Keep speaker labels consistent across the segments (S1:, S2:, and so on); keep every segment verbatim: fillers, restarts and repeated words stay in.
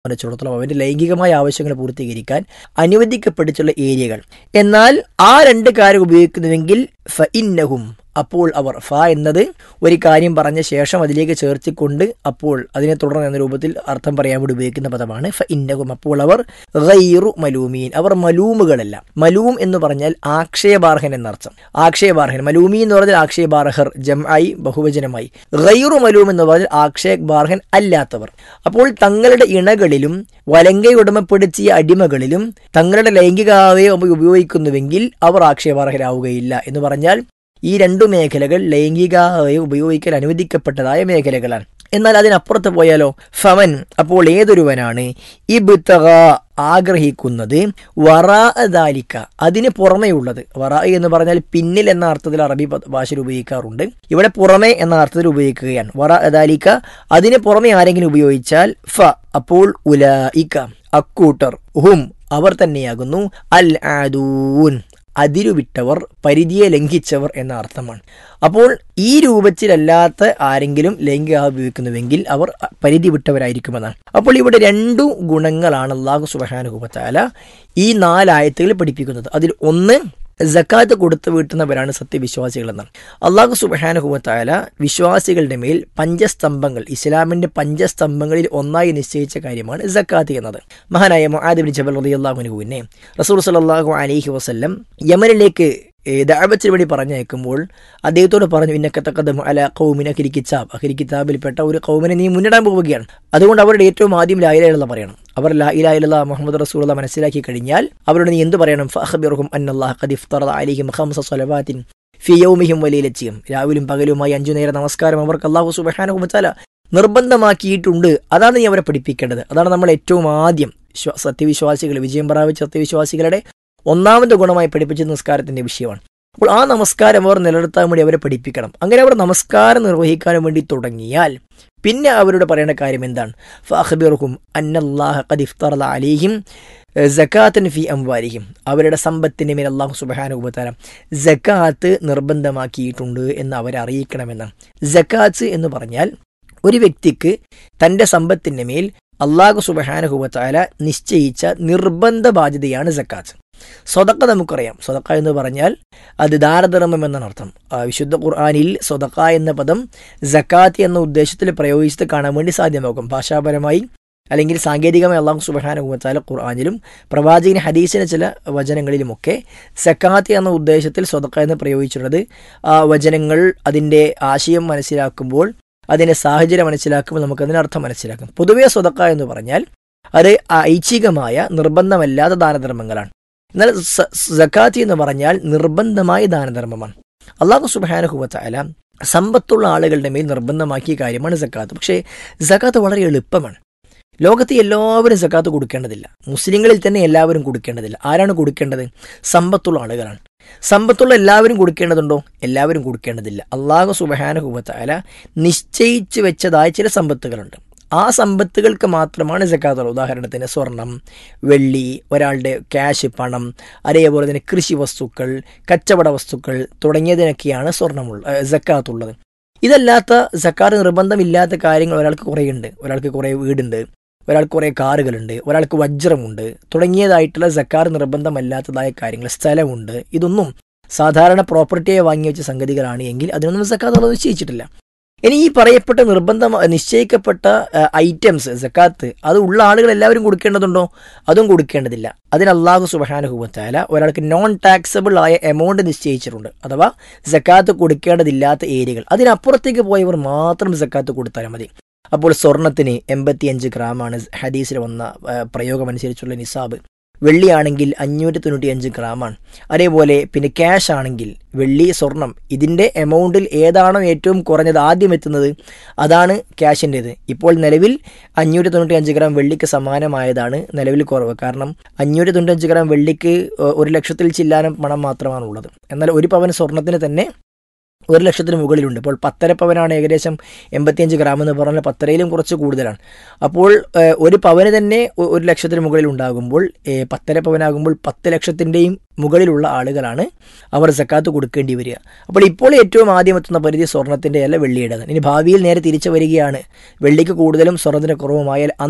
S1: സംബന്ധിച്ചിടത്തോളം അവൻ്റെ ലൈംഗികമായ ആവശ്യങ്ങൾ പൂർത്തീകരിക്കാൻ അനുവദിക്കപ്പെട്ടിട്ടുള്ള ഏരിയകൾ. എന്നാൽ ആ രണ്ട് കാര്യം ഉപയോഗിക്കുന്നുവെങ്കിൽ ഫ ഇന്നഹും, അപ്പോൾ അവർ, ഫ എന്നത് ഒരു കാര്യം പറഞ്ഞ ശേഷം അതിലേക്ക് ചേർത്തിക്കൊണ്ട് അപ്പോൾ അതിനെ തുടർന്ന് എന്ന രൂപത്തിൽ അർത്ഥം പറയാൻ വേണ്ടി ഉപയോഗിക്കുന്ന പദമാണ് ഫ ഇന്നഹും, അപ്പോൾ അവർ ഗൈറു മലൂമീൻ, അവർ മലൂമുകളല്ല. മലൂം എന്ന് പറഞ്ഞാൽ ആക്ഷേപാർഹൻ എന്നർത്ഥം. ആക്ഷേപാർഹൻ, മലൂമി എന്ന് പറഞ്ഞാൽ ആക്ഷേപാർഹർ ജംആയി ബഹുവചനമായി. ഗൈറു മലൂം എന്ന് പറഞ്ഞാൽ ആക്ഷേപാർഹൻ അല്ലാത്തവർ. അപ്പോൾ തങ്ങളുടെ ഇണകളിലും വലങ്കൈ ഉടമപ്പെടുത്തിയ അടിമകളിലും തങ്ങളുടെ ലൈംഗികാവയം ഉപയോഗിക്കുന്നുവെങ്കിൽ അവർ ആക്ഷേപാർഹരാവുകയില്ല എന്ന് പറഞ്ഞാൽ ഈ രണ്ടു മേഖലകൾ ലൈംഗികാവയം ഉപയോഗിക്കാൻ അനുവദിക്കപ്പെട്ടതായ മേഖലകളാണ്. എന്നാൽ അതിനപ്പുറത്ത് പോയാലോ, ഫമൻ, അപ്പോൾ ഏതൊരുവനാണ് ഇബ്തഗ ആഗ്രഹിക്കുന്നത്, വറാ ദാലിക, അതിന് പുറമെയുള്ളത്. വറാ എന്ന് പറഞ്ഞാൽ പിന്നിൽ എന്ന അർത്ഥത്തിൽ അറബി ഭാഷയിൽ ഉപയോഗിക്കാറുണ്ട്. ഇവിടെ പുറമെ എന്ന അർത്ഥത്തിൽ ഉപയോഗിക്കുകയാണ്. വറാ ദാലിക, അതിന് പുറമെ ആരെങ്കിലും ഉപയോഗിച്ചാൽ ഫ, അപ്പോൾ ഉലൈക, അക്കൂട്ടർ, ഹും, അവർ തന്നെയാകുന്നു അൽ ആദൂൻ, അതിരുവിട്ടവർ, പരിധിയെ ലംഘിച്ചവർ എന്ന അർത്ഥമാണ്. അപ്പോൾ ഈ രൂപത്തിലല്ലാത്ത ആരെങ്കിലും ലൈംഗിക ഉപയോഗിക്കുന്നുവെങ്കിൽ അവർ പരിധി വിട്ടവരായിരിക്കുമെന്നാണ്. അപ്പോൾ ഇവിടെ രണ്ടു ഗുണങ്ങളാണ് അല്ലാഹു സുബ്ഹാനഹു വ തആല ഈ നാലായത്തുകൾ പഠിപ്പിക്കുന്നത്. അതിൽ ഒന്ന്, സക്കാത്ത് കൊടുത്തു വീട്ടുന്നവരാണ് സത്യവിശ്വാസികൾ എന്നാണ്. അല്ലാഹു സുബ്ഹാനഹു വ തആല വിശ്വാസികളുടെ മേൽ പഞ്ചസ്തംഭങ്ങൾ, ഇസ്ലാമിന്റെ പഞ്ചസ്തംഭങ്ങളിൽ ഒന്നായി നിശ്ചയിച്ച കാര്യമാണ് സക്കാത്ത് എന്നത്. മഹാനായ മുആദ് ഇബ്നു ജബൽ റളിയല്ലാഹു അൻഹുവിനെ റസൂൽ സ്വല്ലല്ലാഹു അലൈഹി വസല്ലം യമനിലേക്ക് ദഅവത്തിന് വേണ്ടി പറഞ്ഞയക്കുമ്പോൾ അദ്ദേഹത്തോട് പറഞ്ഞു, ഇന്നക തഖദ്ദമു അലാ ഖൗമിൻ അഹ്ലി കിതാബ്, അഹ്ലി കിതാബിൽപ്പെട്ട ഒരു ഖൗമിനെ നീ മുന്നിടാൻ പോവുകയാണ്. അതുകൊണ്ട് അവരുടെ ഏറ്റവും ആദ്യം ലാ ഇലാഹ ഇല്ലല്ലാഹ് പറയണം. അവർ ലാ ഇലാഹ ഇല്ലല്ലാഹ് മുഹമ്മദ് റസൂലുള്ളാഹ് മനസ്സിലാക്കി കഴിഞ്ഞാൽ അവരോട് നീ എന്ത് പറയണം, ഫഅഖ്ബിറുഹും അന്നല്ലാഹ ഖദ് ഇഫ്തറദ അലൈഹിം ഖംസ സ്വലവാത്തിൻ ഫീ യൗമിഹിം വലൈലത്തിഹിം, രാവിലും പകലുമായി അഞ്ചു നേര നമസ്കാരം അവർക്ക് അല്ലാഹു സുബ്ഹാനഹു വ തആല നിർബന്ധമാക്കിയിട്ടുണ്ട്. അതാണ് നീ അവരെ പഠിപ്പിക്കേണ്ടത്. അതാണ് നമ്മൾ ഏറ്റവും ആദ്യം സത്യവിശ്വാസികൾ, വിജയം പ്രാപിച്ച സത്യവിശ്വാസികളുടെ ഒന്നാമത്തെ ഗുണമായി പഠിപ്പിച്ച നിസ്കാരത്തിന്റെ വിഷയമാണ്. അപ്പോൾ ആ നമസ്കാരം അവർ നിലനിർത്താൻ വേണ്ടി അവരെ പഠിപ്പിക്കണം. അങ്ങനെ അവർ നമസ്കാരം നിർവഹിക്കാൻ വേണ്ടി തുടങ്ങിയാൽ പിന്നെ അവരോട് പറയുന്ന കാര്യം എന്താണ്, ഫഅഖ്ബിറുഹും അന്നല്ലാഹ ഖദ് ഇഫ്തറദ അലൈഹിം സകാത്തൻ ഫീ അംവാലിഹിം, അവരുടെ സമ്പത്തിന്റെ മേൽ അല്ലാഹു സുബ്ഹാനഹു വ തആല സകാത്ത് നിർബന്ധമാക്കിയിട്ടുണ്ട് എന്ന് അവരെ അറിയിക്കണമെന്നാണ്. സകാത്ത് എന്ന് പറഞ്ഞാൽ ഒരു വ്യക്തിക്ക് തന്റെ സമ്പത്തിന്റെ മേൽ അല്ലാഹു സുബ്ഹാനഹു വ തആല നിശ്ചയിച്ച നിർബന്ധ ബാധ്യതയാണ് സക്കാത്ത്. സ്വതക്ക നമുക്കറിയാം. സ്വതക്ക എന്ന് പറഞ്ഞാൽ അത് ദാനധർമ്മം എന്നാണ് അർത്ഥം. വിശുദ്ധ ഖുർആനിൽ സ്വതക്ക എന്ന പദം സക്കാത്ത് എന്ന ഉദ്ദേശത്തിൽ പ്രയോഗിച്ചത് കാണാൻ വേണ്ടി സാധ്യമാകും. ഭാഷാപരമായി അല്ലെങ്കിൽ സാങ്കേതികമായി അല്ലാഹു സുബ്ഹാനഹു വ തആല ഖുർആനിലും പ്രവാചകൻ ഹദീസിലെ ചില വചനങ്ങളിലുമൊക്കെ സക്കാത്ത് എന്ന ഉദ്ദേശത്തിൽ സ്വതക്ക എന്ന് പ്രയോഗിച്ചിട്ടുള്ളത് ആ വചനങ്ങൾ അതിൻ്റെ ആശയം മനസ്സിലാക്കുമ്പോൾ, അതിൻ്റെ സാഹചര്യം മനസ്സിലാക്കുമ്പോൾ നമുക്കതിൻ്റെ അർത്ഥം മനസ്സിലാക്കും. പൊതുവേ സ്വതക്ക എന്ന് പറഞ്ഞാൽ അത് ഐച്ഛികമായ നിർബന്ധമല്ലാത്ത ദാനധർമ്മങ്ങളാണ്. എന്നാൽ സക്കാത്ത് എന്ന് പറഞ്ഞാൽ നിർബന്ധമായ ദാനധർമ്മമാണ്. അല്ലാഹു സുബ്ഹാനഹു വ തആല സമ്പത്തുള്ള ആളുകളുടെ മേൽ നിർബന്ധമാക്കിയ കാര്യമാണ് സക്കാത്ത്. പക്ഷേ സക്കാത്ത് വളരെ എളുപ്പമാണ്. ലോകത്തെ എല്ലാവരും സക്കാത്ത് കൊടുക്കേണ്ടതില്ല. മുസ്ലിങ്ങളിൽ തന്നെ എല്ലാവരും കൊടുക്കേണ്ടതില്ല. ആരാണ് കൊടുക്കേണ്ടത്? സമ്പത്തുള്ള ആളുകളാണ്. സമ്പത്തുള്ള എല്ലാവരും കൊടുക്കേണ്ടതുണ്ടോ? എല്ലാവരും കൊടുക്കേണ്ടതില്ല. അല്ലാഹു സുബ്ഹാനഹു വ തആല നിശ്ചയിച്ചു വെച്ചതായ ചില സമ്പത്തുകളുണ്ട്. ആ സമ്പത്തുകൾക്ക് മാത്രമാണ് സക്കാത്ത്. ഉദാഹരണത്തിന് സ്വർണം, വെള്ളി, ഒരാളുടെ ക്യാഷ്, പണം, അതേപോലെ തന്നെ കൃഷി വസ്തുക്കൾ, കച്ചവട വസ്തുക്കൾ തുടങ്ങിയതിനൊക്കെയാണ് സ്വർണ്ണമുള്ള സക്കാത്തുള്ളത്. ഇതല്ലാത്ത സക്കാത്ത് നിർബന്ധമില്ലാത്ത കാര്യങ്ങൾ ഒരാൾക്ക് കുറേയുണ്ട്. ഒരാൾക്ക് കുറേ വീടുണ്ട്, ഒരാൾക്ക് കുറേ കാറുകളുണ്ട്, ഒരാൾക്ക് വജ്രമുണ്ട് തുടങ്ങിയതായിട്ടുള്ള സക്കാത്ത് നിർബന്ധമല്ലാത്തതായ കാര്യങ്ങൾ, സ്ഥലമുണ്ട്. ഇതൊന്നും സാധാരണ പ്രോപ്പർട്ടിയെ വാങ്ങി വെച്ച സംഗതികളാണ് എങ്കിൽ അതിനൊന്നും സക്കാത്ത് നിശ്ചയിച്ചിട്ടില്ല. ഇനി ഈ പറയപ്പെട്ട നിർബന്ധം നിശ്ചയിക്കപ്പെട്ട ഐറ്റംസ് സക്കാത്ത് അത് ഉള്ള ആളുകൾ എല്ലാവരും കൊടുക്കേണ്ടതുണ്ടോ? അതും കൊടുക്കേണ്ടതില്ല. അതിന് അല്ലാഹു സുബ്ഹാനഹു വ തആല ഒരാൾക്ക് നോൺ ടാക്സബിൾ ആയ എമൗണ്ട് നിശ്ചയിച്ചിട്ടുണ്ട്. അഥവാ സക്കാത്ത് കൊടുക്കേണ്ടതില്ലാത്ത ഏരിയകൾ. അതിനപ്പുറത്തേക്ക് പോയവർ മാത്രം സക്കാത്ത് കൊടുത്താൽ മതി. അപ്പോൾ സ്വർണത്തിന് എൺപത്തിയഞ്ച് ഗ്രാമാണ് ഹദീസിൽ വന്ന പ്രയോഗം അനുസരിച്ചുള്ള നിസാബ്. വെള്ളിയാണെങ്കിൽ അഞ്ഞൂറ്റി തൊണ്ണൂറ്റി അഞ്ച് ഗ്രാമാണ്. അതേപോലെ പിന്നെ ക്യാഷ് ആണെങ്കിൽ വെള്ളി, സ്വർണം ഇതിൻ്റെ എമൗണ്ടിൽ ഏതാണോ ഏറ്റവും കുറഞ്ഞത് ആദ്യം എത്തുന്നത് അതാണ് ക്യാഷിൻ്റേത്. ഇപ്പോൾ നിലവിൽ അഞ്ഞൂറ്റി തൊണ്ണൂറ്റി അഞ്ച് ഗ്രാം വെള്ളിക്ക് സമാനമായതാണ് നിലവിൽ കുറവ്. കാരണം അഞ്ഞൂറ്റി തൊണ്ണൂറ്റി അഞ്ച് ഗ്രാം വെള്ളിക്ക് ഒരു ലക്ഷത്തിൽ ചില്ലാനം പണം മാത്രമാണുള്ളത്. എന്നാൽ ഒരു പവൻ സ്വർണത്തിന് തന്നെ ഒരു ലക്ഷത്തിന് മുകളിലുണ്ട്. ഇപ്പോൾ പത്തര പവനാണ് ഏകദേശം എൺപത്തിയഞ്ച് ഗ്രാം എന്ന് പറഞ്ഞാൽ പത്തരയിലും കുറച്ച് കൂടുതലാണ്. അപ്പോൾ ഒരു പവന് തന്നെ ഒരു ലക്ഷത്തിന് മുകളിൽ ഉണ്ടാകുമ്പോൾ പത്തര പവനാകുമ്പോൾ പത്ത് ലക്ഷത്തിൻ്റെയും മുകളിലുള്ള ആളുകളാണ് അവർ സക്കാത്ത് കൊടുക്കേണ്ടി വരിക. അപ്പോൾ ഇപ്പോൾ ഏറ്റവും ആദ്യം എത്തുന്ന പരിധി സ്വർണത്തിൻ്റെ അല്ല വെള്ളിയുടേതാണ്. ഇനി ഭാവിയിൽ നേരെ തിരിച്ചു വരികയാണ്, വെള്ളിക്ക് കൂടുതലും സ്വർണത്തിന് കുറവുമായാൽ അന്ന്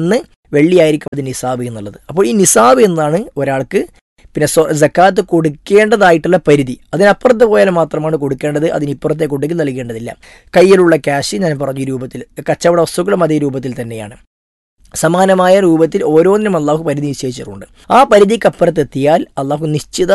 S1: വെള്ളിയായിരിക്കും അത് നിസാബ് എന്നുള്ളത്. അപ്പോൾ ഈ നിസാബ് എന്നാണ് ഒരാൾക്ക് പിന്നെ സക്കാത്ത് കൊടുക്കേണ്ടതായിട്ടുള്ള പരിധി. അതിനപ്പുറത്ത് പോയാൽ മാത്രമാണ് കൊടുക്കേണ്ടത്, അതിനിപ്പുറത്തേക്ക് ഉണ്ടെങ്കിൽ നൽകേണ്ടതില്ല. കയ്യിലുള്ള ക്യാഷ് ഞാൻ പറഞ്ഞു ഈ രൂപത്തിൽ, കച്ചവട വസ്തുക്കളും അതേ രൂപത്തിൽ തന്നെയാണ്. സമാനമായ രൂപത്തിൽ ഓരോന്നിനും അള്ളാഹു പരിധി നിശ്ചയിച്ചിട്ടുണ്ട്. ആ പരിധിക്കപ്പുറത്തെത്തിയാൽ അള്ളാഹു നിശ്ചിത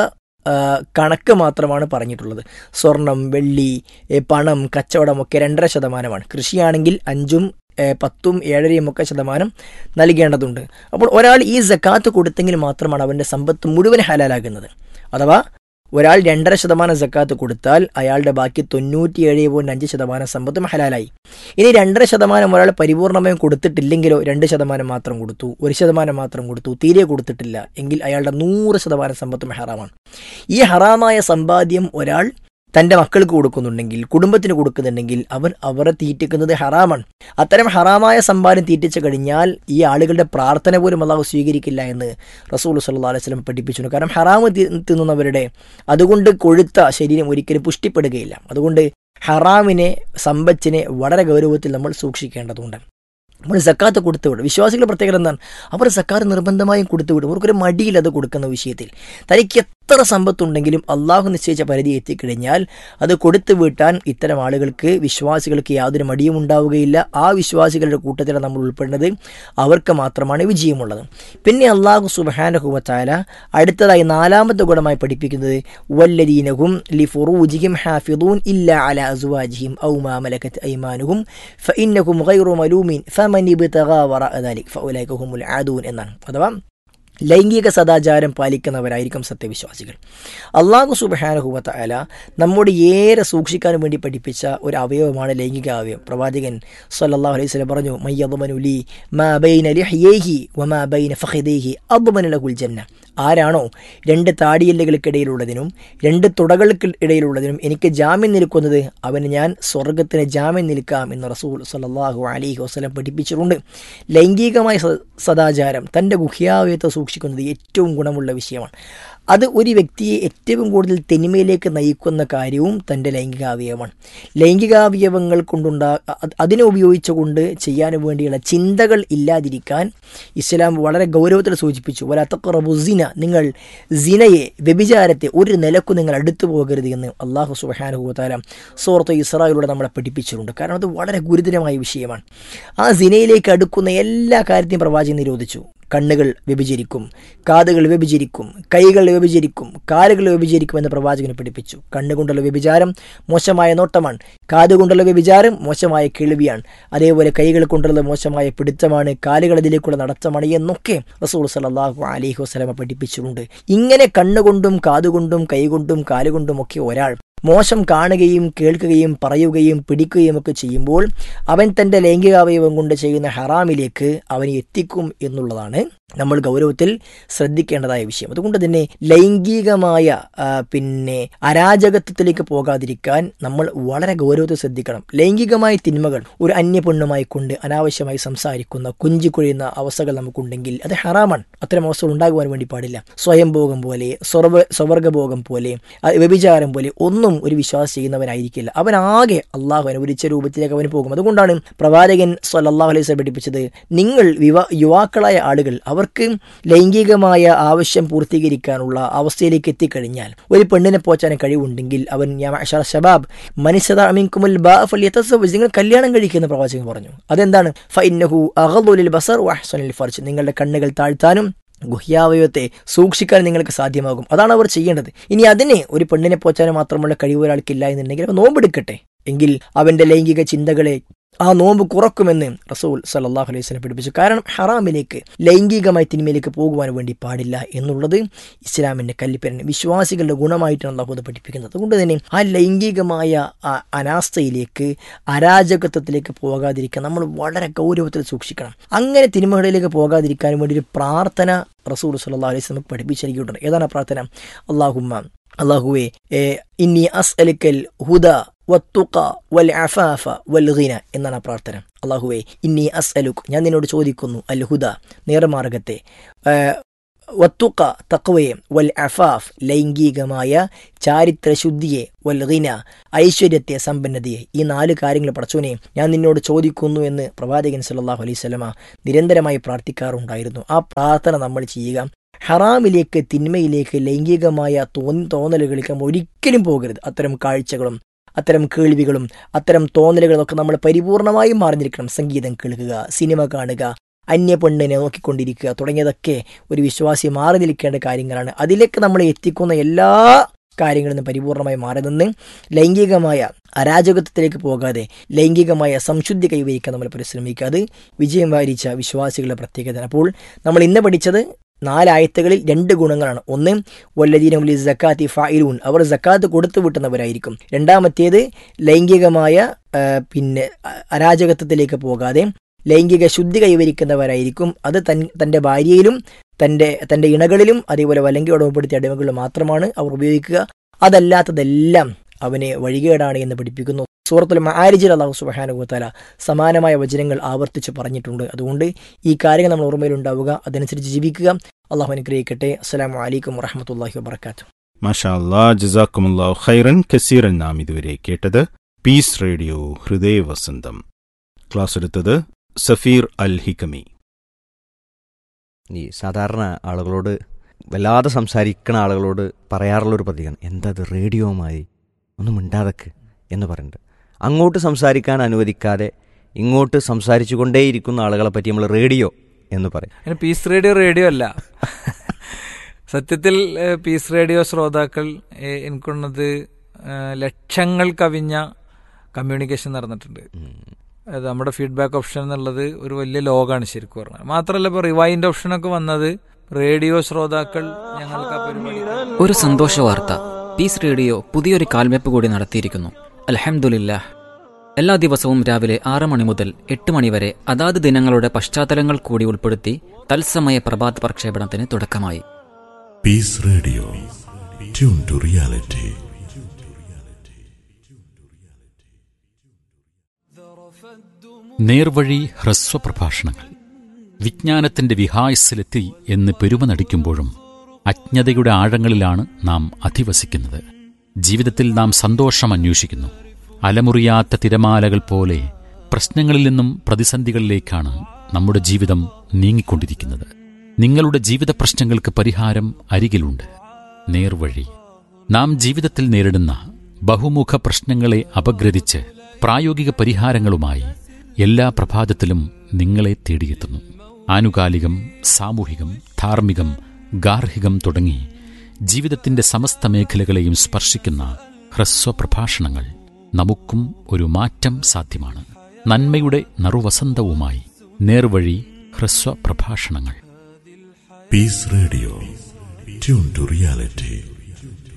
S1: കണക്ക് മാത്രമാണ് പറഞ്ഞിട്ടുള്ളത്. സ്വർണം, വെള്ളി, പണം, കച്ചവടമൊക്കെ രണ്ടര ശതമാനമാണ്. കൃഷിയാണെങ്കിൽ അഞ്ചും പത്തും ഏഴരയും ഒക്കെ ശതമാനം നൽകേണ്ടതുണ്ട്. അപ്പോൾ ഒരാൾ ഈ സക്കാത്ത് കൊടുത്തെങ്കിൽ മാത്രമാണ് അവൻ്റെ സമ്പത്ത് മുഴുവൻ ഹലാലാകുന്നത്. അഥവാ ഒരാൾ രണ്ടര ശതമാനം സക്കാത്ത് കൊടുത്താൽ അയാളുടെ ബാക്കി തൊണ്ണൂറ്റിയേഴ് പോയിന്റ് അഞ്ച് ശതമാനം സമ്പത്തും ഹലാലായി. ഇനി രണ്ടര ശതമാനം ഒരാൾ പരിപൂർണമായും കൊടുത്തിട്ടില്ലെങ്കിലോ, രണ്ട് ശതമാനം മാത്രം കൊടുത്തു, ഒരു ശതമാനം മാത്രം കൊടുത്തു, തീരെ കൊടുത്തിട്ടില്ല എങ്കിൽ അയാളുടെ നൂറ് ശതമാനം സമ്പത്തും ഹറാമാണ്. ഈ ഹറാമായ സമ്പാദ്യം ഒരാൾ തൻ്റെ മക്കൾക്ക് കൊടുക്കുന്നുണ്ടെങ്കിൽ, കുടുംബത്തിന് കൊടുക്കുന്നുണ്ടെങ്കിൽ അവൻ അവരെ തീറ്റിക്കുന്നത് ഹറാമാണ്. അത്തരം ഹറാമായ സമ്പാദ്യം തീറ്റിച്ചു കഴിഞ്ഞാൽ ഈ ആളുകളുടെ പ്രാർത്ഥന പോലും അള്ളാഹു സ്വീകരിക്കില്ല എന്ന് റസൂൽ സല്ലല്ലാഹു അലൈഹി വസല്ലം പഠിപ്പിച്ചു. കാരണം ഹറാമ് തിന്നുന്നവരുടെ അതുകൊണ്ട് കൊഴുത്ത ശരീരം ഒരിക്കലും പുഷ്ടിപ്പെടുകയില്ല. അതുകൊണ്ട് ഹറാമിനെ, സമ്പത്തിനെ വളരെ ഗൗരവത്തിൽ നമ്മൾ സൂക്ഷിക്കേണ്ടതുണ്ട്. നമ്മൾ സക്കാത്ത് കൊടുത്തുവിടും. വിശ്വാസികളുടെ പ്രത്യേകത എന്താണ്? അവർ സക്കാത്ത് നിർബന്ധമായും കൊടുത്തുവിടും. അവർക്കൊരു മടിയിലത് കൊടുക്കുന്ന വിഷയത്തിൽ. തനിക്ക് എത്ര സമ്പത്തുണ്ടെങ്കിലും അള്ളാഹു നിശ്ചയിച്ച പരിധി എത്തിക്കഴിഞ്ഞാൽ അത് കൊടുത്തു വീട്ടാൻ ഇത്തരം ആളുകൾക്ക്, വിശ്വാസികൾക്ക് യാതൊരു മടിയും ഉണ്ടാവുകയില്ല. ആ വിശ്വാസികളുടെ കൂട്ടത്തിലാണ് നമ്മൾ ഉൾപ്പെടുന്നത്. അവർക്ക് മാത്രമാണ് വിജയമുള്ളത്. പിന്നെ അള്ളാഹു സുബ്ഹാനഹു വ തആല അടുത്തതായി നാലാമത്തെ ഗുണമായി പഠിപ്പിക്കുന്നത് വല്ലദീനഹും ലിഫുറൂജിഹിം ഹാഫിദൂൻ ഇല്ലാ അലാ അസ്വാജിഹിം ഔ മാ മലകത് ഐമാനുഹും ഫഇന്നഹും ഗൈറു മലൂമിൻ ഫമൻ ഇബ്തഗാ വറഅ ദാലിക ഫഉലൈക ഹുമുൽ ആദൂൻ എന്നാണ്. അഥവാ ലൈംഗിക സദാചാരം പാലിക്കുന്നവരായിരിക്കും സത്യവിശ്വാസികൾ. അള്ളാഹു സുബ്ഹാനഹു വ തആല നമ്മോട് ഏറെ സൂക്ഷിക്കാൻ വേണ്ടി പഠിപ്പിച്ച ഒരു അവയവമാണ് ലൈംഗിക അവയവം. പ്രവാചകൻ സ്വല്ലല്ലാഹു അലൈഹി വസല്ലം പറഞ്ഞു, മയ്യദ്മനു ലി മാ ബൈന ലിഹ്യൈഹി വമാ ബൈന ഫഖിദൈഹി അദ്മന ലഹുൽ ജന്ന. ആരാണോ രണ്ട് താടിയെല്ലുകൾക്കിടയിലുള്ളതിനും രണ്ട് തുടകൾക്ക് ഇടയിലുള്ളതിനും എനിക്ക് ജാമ്യം നിൽക്കുന്നത്, അവന് ഞാൻ സ്വർഗത്തിന് ജാമ്യം നിൽക്കാം എന്ന് റസൂൽ സ്വല്ലല്ലാഹു അലൈഹി വസല്ലം പഠിപ്പിച്ചിട്ടുണ്ട്. ലൈംഗികമായ സദാചാരം, തൻ്റെ ഗുഹ്യാവയവത്തെ സൂക്ഷിക്കുന്നത് ഏറ്റവും ഗുണമുള്ള വിഷയമാണ്. അത് ഒരു വ്യക്തിയെ ഏറ്റവും കൂടുതൽ തെന്മയിലേക്ക് നയിക്കുന്ന കാര്യവും തൻ്റെ ലൈംഗികാവയവമാണ്. ലൈംഗികാവയവങ്ങൾ കൊണ്ടുണ്ടാ അതിനെ ഉപയോഗിച്ചുകൊണ്ട് ചെയ്യാൻ വേണ്ടിയുള്ള ചിന്തകൾ ഇല്ലാതിരിക്കാൻ ഇസ്ലാം വളരെ ഗൗരവത്തിൽ സൂചിപ്പിച്ചു. വലാ തഖറബു സിന, നിങ്ങൾ സിനയെ, വ്യഭിചാരത്തെ ഒരു നിലക്കും നിങ്ങൾ അടുത്തു പോകരുത് എന്ന് അള്ളാഹു സുബ്ഹാനഹു വ തആല സൂറത്ത് ഇസ്രായിലൂടെ നമ്മളെ പഠിപ്പിച്ചിട്ടുണ്ട്. കാരണം അത് വളരെ ഗുരുതരമായ വിഷയമാണ്. ആ സിനയിലേക്ക് അടുക്കുന്ന എല്ലാ കാര്യത്തെയും പ്രവാചകൻ നിരോധിച്ചു. കണ്ണുകൾ വ്യഭിചരിക്കും, കാതുകൾ വ്യഭിചരിക്കും, കൈകൾ വ്യഭിചരിക്കും, കാലുകൾ വ്യഭിചരിക്കും എന്ന് പ്രവാചകനെ പഠിപ്പിച്ചു. കണ്ണുകൊണ്ടുള്ള വ്യഭിചാരം മോശമായ നോട്ടമാണ്, കാതുകൊണ്ടുള്ള വ്യഭിചാരം മോശമായ കേൾവിയാണ്, അതേപോലെ കൈകൾ കൊണ്ടുള്ള മോശമായ പിടുത്തമാണ്, കാലുകൾ അതിലേക്കുള്ള നടത്തമാണ് എന്നൊക്കെ റസൂൽ സല്ലല്ലാഹു അലൈഹി വസല്ലം പഠിപ്പിച്ചിട്ടുണ്ട്. ഇങ്ങനെ കണ്ണുകൊണ്ടും കാതുകൊണ്ടും കൈകൊണ്ടും കാലുകൊണ്ടും ഒക്കെ ഒരാൾ മോശം കാണുകയും കേൾക്കുകയും പറയുകയും പിടിക്കുകയും ഒക്കെ ചെയ്യുമ്പോൾ അവൻ തൻ്റെ ലൈംഗികാവയവം കൊണ്ട് ചെയ്യുന്ന ഹറാമിലേക്ക് അവനെ എത്തിക്കും എന്നുള്ളതാണ് നമ്മൾ ഗൗരവത്തിൽ ശ്രദ്ധിക്കേണ്ടതായ വിഷയം. അതുകൊണ്ട് തന്നെ ലൈംഗികമായ പിന്നെ അരാജകത്വത്തിലേക്ക് പോകാതിരിക്കാൻ നമ്മൾ വളരെ ഗൗരവത്തിൽ ശ്രദ്ധിക്കണം. ലൈംഗികമായ തിന്മകൾ ഒരു അന്യ പെണ്ണുമായി കൊണ്ട് അനാവശ്യമായി സംസാരിക്കുന്ന, കുഞ്ചിക്കുഴിയുന്ന അവസ്ഥകൾ നമുക്കുണ്ടെങ്കിൽ അത് ഹറാമാണ്. അത്തരം അവസ്ഥകൾ ഉണ്ടാകുവാൻ വേണ്ടി പാടില്ല. സ്വയംഭോഗം പോലെ, സ്വർവ സ്വവർഗഭോഗം പോലെ, വ്യഭിചാരം പോലെ ഒന്നും ഒരു വിശ്വാസം ചെയ്യുന്നവനായിരിക്കില്ല. അവനാകെ അള്ളാഹു അനുവദിച്ച രൂപത്തിലേക്ക് അവന് പോകും. അതുകൊണ്ടാണ് പ്രവാചകൻ സ്വല്ലല്ലാഹു അലൈഹി വസല്ലം പഠിപ്പിച്ചത്, നിങ്ങൾ യുവ യുവാക്കളായ ആളുകൾ അവർക്ക് ലൈംഗികമായ ആവശ്യം പൂർത്തീകരിക്കാനുള്ള അവസ്ഥയിലേക്ക് എത്തിക്കഴിഞ്ഞാൽ, ഒരു പെണ്ണിനെ പോച്ചാൻ കഴിവുണ്ടെങ്കിൽ അവൻ ഷബാബ് മനിസദ മിൻകുമുൽ ബാ ഫലിയതസവ്വജ്, നിങ്ങൾ കല്യാണം കഴിക്കുന്ന പ്രവാചകൻ പറഞ്ഞു. അതെന്താണ്? ഫഇന്നഹു അഗ്ളു ലിൽ ബസർ വഅഹ്സനുൽ ഫർജ്, നിങ്ങളുടെ കണ്ണുകൾ താഴ്ത്താനും ഗുഹ്യാവയവത്തെ സൂക്ഷിക്കാൻ നിങ്ങൾക്ക് സാധ്യമാകും. അതാണ് അവർ ചെയ്യേണ്ടത്. ഇനി അതിന് ഒരു പെണ്ണിനെ പോച്ചാനും മാത്രമുള്ള കഴിവ് ഒരാൾക്കില്ല എന്നുണ്ടെങ്കിൽ അവൻ നോമ്പെടുക്കട്ടെ, എങ്കിൽ അവൻ്റെ ലൈംഗിക ചിന്തകളെ ആ നോമ്പ് കുറക്കുമെന്ന് റസൂൽ സല്ലല്ലാഹു അലൈഹി വസല്ലം പഠിപ്പിച്ചു. കാരണം ഹറാമിലേക്ക്, ലൈംഗികമായി തിന്മയിലേക്ക് പോകുവാൻ വേണ്ടി പാടില്ല എന്നുള്ളത് ഇസ്ലാമിൻ്റെ കല്ലിപ്പരൻ വിശ്വാസികളുടെ ഗുണമായിട്ടാണ് അല്ലാഹു പഠിപ്പിക്കുന്നത്. അതുകൊണ്ട് തന്നെ ആ ലൈംഗികമായ അനാസ്ഥയിലേക്ക്, അരാജകത്വത്തിലേക്ക് പോകാതിരിക്കാൻ നമ്മൾ വളരെ ഗൗരവത്തിൽ സൂക്ഷിക്കണം. അങ്ങനെ തിന്മകളിലേക്ക് പോകാതിരിക്കാൻ വേണ്ടി ഒരു പ്രാർത്ഥന റസൂൽ സല്ലല്ലാഹു അലൈഹി വസല്ലം പഠിപ്പിച്ചിരിക്കുന്നുണ്ട്. ഏതാണ് പ്രാർത്ഥന? അല്ലാഹുമ്മ, അല്ലാഹുവേ, ഇന്നി അസ്അലുക്കൽ ഹുദ വത്തുഖ വൽ അഫാഫ വൽ ഗിന എന്നാണ് പ്രാർത്ഥന. അല്ലാഹുവേ, ഇന്നി അസ്അലുക, ഞാൻ നിന്നോട് ചോദിക്കുന്നു, അൽ ഹുദ, നേർമാർഗത്തെ, വത്തുക്ക തഖ്വയെ, വൽ അഫാഫ് ലൈംഗികമായ ചാരിത്രശുദ്ധിയെ, വൽ ഗിന ഐശ്വര്യത്തെ, സമ്പന്നതയെ, ഈ നാല് കാര്യങ്ങൾ പടച്ചോനെ ഞാൻ നിന്നോട് ചോദിക്കുന്നു എന്ന് പ്രവാചകൻ സല്ലല്ലാഹു അലൈഹി വസല്ലമ നിരന്തരമായി പ്രാർത്ഥിക്കാറുണ്ടായിരുന്നു. ആ പ്രാർത്ഥന നമ്മൾ ചെയ്യുക. ഹറാമിലേക്ക്, തിന്മയിലേക്ക്, ലൈംഗികമായ തോന്നി തോന്നലുകളിലേക്ക് നമ്മൾ ഒരിക്കലും പോകരുത്. അത്തരം കാഴ്ചകളും അത്തരം കേൾവികളും അത്തരം തോന്നലുകളും ഒക്കെ നമ്മൾ പരിപൂർണമായും മാറിഞ്ഞിരിക്കണം. സംഗീതം കേൾക്കുക, സിനിമ കാണുക, അന്യ പെണ്ണിനെ നോക്കിക്കൊണ്ടിരിക്കുക തുടങ്ങിയതൊക്കെ ഒരു വിശ്വാസി മാറി നിൽക്കേണ്ട കാര്യങ്ങളാണ്. അതിലേക്ക് നമ്മൾ എത്തിക്കുന്ന എല്ലാ കാര്യങ്ങളിൽ നിന്ന് പരിപൂർണമായി മാറി നിന്ന് ലൈംഗികമായ അരാജകത്വത്തിലേക്ക് പോകാതെ ലൈംഗികമായ സംശുദ്ധി കൈവരിക്കാൻ നമ്മൾ പരിശ്രമിക്കുക. അത് വിജയം വാരിച്ച വിശ്വാസികളുടെ പ്രത്യേകത. അപ്പോൾ നമ്മൾ ഇന്ന് പഠിച്ചത് നാലായത്തുകളിൽ രണ്ട് ഗുണങ്ങളാണ്. ഒന്ന്, വല്ലദീന ലി സക്കാത്തി ഫായിലൂൻ, അവർ സക്കാത്ത് കൊടുത്തു വിട്ടുന്നവരായിരിക്കും. രണ്ടാമത്തേത്, ലൈംഗികമായ പിന്നെ അരാജകത്വത്തിലേക്ക് പോകാതെ ലൈംഗിക ശുദ്ധി കൈവരിക്കുന്നവരായിരിക്കും. അത് തൻ തൻ്റെ ഭാര്യയിലും തൻ്റെ തൻ്റെ ഇണകളിലും അതേപോലെ വലങ്കി ഉടമപ്പെടുത്തിയ അടിമകളിലും മാത്രമാണ് അവർ ഉപയോഗിക്കുക. അതല്ലാത്തതെല്ലാം അവനെ വഴികേടാണ് എന്ന് പഠിപ്പിക്കുന്നു. സൂറത്തുൽ മആരിജിൽ അല്ലാഹു സുബ്ഹാനഹു വ തആല സമാനമായ വചനങ്ങൾ ആവർത്തിച്ച് പറഞ്ഞിട്ടുണ്ട്. അതുകൊണ്ട് ഈ കാര്യങ്ങൾ നമ്മൾ ഓർമ്മയിലുണ്ടാവുക, അതനുസരിച്ച് ജീവിക്കുക. അള്ളാഹു അനുഗ്രഹിക്കട്ടെ. അസ്സലാമു അലൈക്കും വറഹ്മത്തുള്ളാഹി വബറകാതുഹു.
S2: മാഷാ അല്ലാഹ്, ജസാക്കുമുല്ലാഹു ഖൈറൻ കസീറൻ. നാം ഇതുവരെ കേട്ടത് പീസ് റേഡിയോ ഹൃദയ വസന്തം. ക്ലാസ് എടുത്തത് സഫീർ അൽ ഹിക്കമി.
S3: ഈ സാധാരണ ആളുകളോട്, വല്ലാതെ സംസാരിക്കുന്ന ആളുകളോട് പറയാറുള്ളൊരു പതിവാണ്, എന്താ അത് റേഡിയോമായി ഒന്നും മിണ്ടാതക്ക് എന്ന് പറയുന്നുണ്ട്. അങ്ങോട്ട് സംസാരിക്കാൻ അനുവദിക്കാതെ ഇങ്ങോട്ട് സംസാരിച്ചു കൊണ്ടേയിരിക്കുന്ന ആളുകളെ പറ്റി നമ്മൾ റേഡിയോ എന്ന് പറയും.
S4: അതിന് പീസ് റേഡിയോ റേഡിയോ അല്ല. സത്യത്തിൽ പീസ് റേഡിയോ ശ്രോതാക്കൾ എനിക്കുള്ളത് ലക്ഷങ്ങൾ കവിഞ്ഞ കമ്മ്യൂണിക്കേഷൻ നടന്നിട്ടുണ്ട്. അത് നമ്മുടെ ഫീഡ്ബാക്ക് ഓപ്ഷൻ എന്നുള്ളത് ഒരു വലിയ ലോകമാണ് ശരിക്കും പറഞ്ഞാൽ. മാത്രമല്ല, ഇപ്പോൾ റിവൈൻഡ് ഓപ്ഷനൊക്കെ വന്നത് റേഡിയോ ശ്രോതാക്കൾ ഞങ്ങൾക്ക് ആ പരിപാടി.
S5: ഒരു സന്തോഷ വാർത്ത, പീസ് റേഡിയോ പുതിയൊരു കാൽവെപ്പ് കൂടി നടത്തിയിരിക്കുന്നു. അൽഹംദുലില്ലാഹ്. എല്ലാ ദിവസവും രാവിലെ ആറ് മണി മുതൽ എട്ട് മണി വരെ അതാത് ദിനങ്ങളുടെ പശ്ചാത്തലങ്ങൾ കൂടി ഉൾപ്പെടുത്തി തത്സമയ പ്രഭാത പ്രക്ഷേപണത്തിന് തുടക്കമായി.
S6: Piece radio, tune to reality.
S7: നേർവഴി ഹ്രസ്വപ്രഭാഷണങ്ങൾ. വിജ്ഞാനത്തിന്റെ വിഹായസിലെത്തി എന്ന് പെരുമ നടിക്കുമ്പോഴും അജ്ഞതയുടെ ആഴങ്ങളിലാണ് നാം അധിവസിക്കുന്നത്. ജീവിതത്തിൽ നാം സന്തോഷം അന്വേഷിക്കുന്നു. അലമുറിയാത്ത തിരമാലകൾ പോലെ പ്രശ്നങ്ങളിൽ നിന്നും പ്രതിസന്ധികളിലേക്കാണ് നമ്മുടെ ജീവിതം നീങ്ങിക്കൊണ്ടിരിക്കുന്നത്. നിങ്ങളുടെ ജീവിത പ്രശ്നങ്ങൾക്ക് പരിഹാരം അരികിലുണ്ട്. നേർവഴി. നാം ജീവിതത്തിൽ നേരിടുന്ന ബഹുമുഖ പ്രശ്നങ്ങളെ അപഗ്രഥിച്ച് പ്രായോഗിക പരിഹാരങ്ങളുമായി എല്ലാ പ്രഭാതത്തിലും നിങ്ങളെ തേടിയെത്തുന്നു. ആനുകാലികം, സാമൂഹികം, ധാർമ്മികം, ഗാർഹികം തുടങ്ങി ജീവിതത്തിന്റെ സമസ്ത മേഖലകളെയും സ്പർശിക്കുന്ന ഹ്രസ്വപ്രഭാഷണങ്ങൾ. നമുക്കും ഒരു മാറ്റം സാധ്യമാണ്. നന്മയുടെ നറുവസന്തവുമായി നേർവഴി ഹ്രസ്വപ്രഭാഷണങ്ങൾ.
S6: Piece radio, tune to reality.